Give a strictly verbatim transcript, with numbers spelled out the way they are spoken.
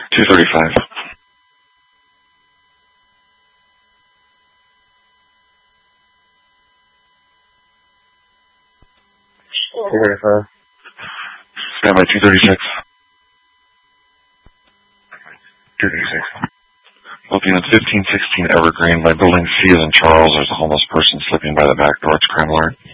two thirty-five. two thirty-five. Stand by two thirty-six. two thirty-six. Looking at fifteen sixteen Evergreen by Building C as in Charles. There's a homeless person sleeping by the back door. It's crime alert.